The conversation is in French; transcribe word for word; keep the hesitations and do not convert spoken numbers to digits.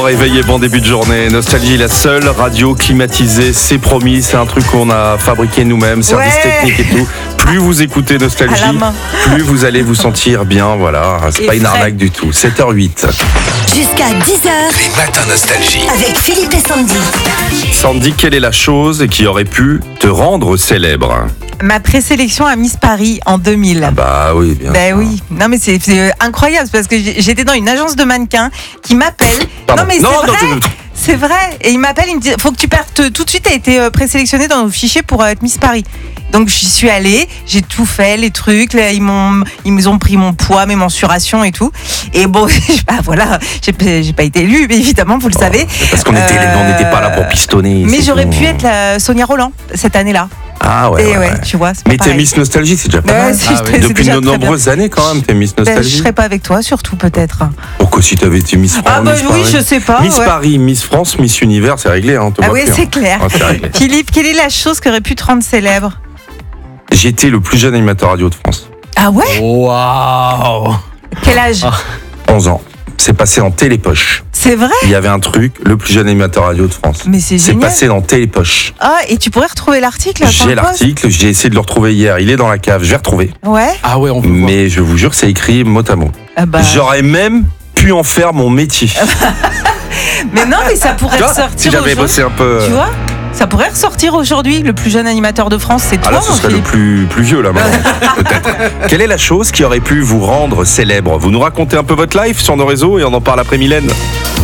Réveillez, bon début de journée. Nostalgie, la seule radio climatisée, c'est promis. C'est un truc qu'on a fabriqué nous-mêmes, service Ouais. technique et tout. Plus vous écoutez À la Nostalgie, main. plus vous allez vous sentir bien. Voilà, c'est Et pas une frais. arnaque du tout. sept heures huit. Jusqu'à dix heures Les matins Nostalgie. avec Philippe et Sandy. Sandy, quelle est la chose qui aurait pu te rendre célèbre? Ma présélection à Miss Paris en deux mille. Ah bah oui, bien Ben sûr. oui, non mais c'est c'est incroyable parce que j'ai- j'étais dans une agence de mannequins qui m'appelle. Pardon. Non mais Non, c'est non, vrai, tu- c'est vrai. Et il m'appelle, il me dit, faut que tu partes tout de suite. T'as été euh, présélectionnée dans nos fichiers pour euh, être Miss Paris. Donc j'y suis allée, j'ai tout fait, les trucs. Là, ils m'ont, ils nous ont pris mon poids, mes mensurations et tout. Et bon, bah voilà, j'ai, pas- j'ai pas été élue, mais évidemment, vous le savez. Parce qu'on était, Euh, on n'était pas là pour pistonner. Mais c'est j'aurais tout. pu être la Sonia Roland cette année-là. Ah ouais, et ouais, ouais, ouais. tu vois. c'est pas Mais t'es pareil. Miss Nostalgie, c'est déjà pas Ouais, mal. c'est- Ah c'est- ouais. c'est Depuis déjà de très nombreuses années quand même, t'es Miss Ben, je Nostalgie. serais pas avec toi, surtout peut-être. Pourquoi si t'avais été Miss France, Ah bah Miss oui, Paris je sais pas. Miss ouais. Paris, Miss France, Miss Univers, c'est réglé, hein, tout Ah va oui, bien. c'est clair. Ah, c'est réglé. Philippe, quelle est la chose qui aurait pu te rendre célèbre? J'étais le plus jeune animateur radio de France. Ah ouais? Waouh! Quel âge? onze ans. C'est passé en Télépoche. C'est vrai? Il y avait un truc, le plus jeune animateur radio de France. Mais c'est C'est génial. passé dans Télépoche. Ah, et tu pourrais retrouver l'article? sur J'ai le post l'article, j'ai essayé de le retrouver hier. Il est dans la cave, je vais retrouver. Ouais. Ah ouais, on veut voir. Mais je vous jure, c'est écrit mot à mot. Ah bah. J'aurais même pu en faire mon métier. Mais non, mais ça pourrait Tu vois, ressortir si j'avais aujourd'hui. bossé un peu. Tu vois? Ça pourrait ressortir aujourd'hui. Le plus jeune animateur de France, c'est Ah toi, là, ce mon serait le Philippe. plus, plus vieux, là, maintenant, peut-être. Quelle est la chose qui aurait pu vous rendre célèbre? Vous nous racontez un peu votre life sur nos réseaux et on en parle après Mylène.